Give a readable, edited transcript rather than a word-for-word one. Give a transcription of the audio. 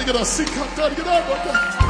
Somebody get a seat cut down. Get out.